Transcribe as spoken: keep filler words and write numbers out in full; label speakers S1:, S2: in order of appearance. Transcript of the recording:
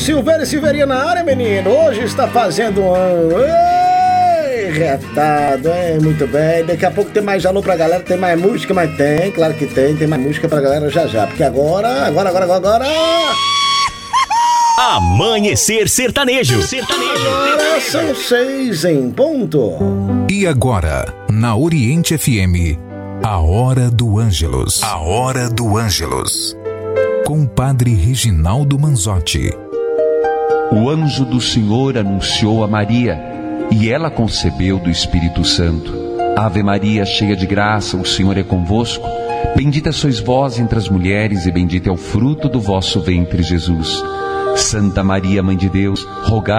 S1: Silveira e Silveirinha na área, menino. Hoje está fazendo um ano. Ei, retado, é muito bem. Daqui a pouco tem mais alô pra galera, tem mais música, mas tem, claro que tem, tem mais música pra galera já já. Porque agora, agora, agora, agora, agora...
S2: Amanhecer Sertanejo. Sertanejo.
S1: Agora são seis em ponto.
S3: E agora, na Oriente F M, a Hora do Ângelus. A Hora do Ângelus. Com o padre Reginaldo Manzotti.
S4: O anjo do Senhor anunciou a Maria, e ela concebeu do Espírito Santo. Ave Maria, cheia de graça, o Senhor é convosco. Bendita sois vós entre as mulheres, e bendito é o fruto do vosso ventre, Jesus. Santa Maria, Mãe de Deus, rogai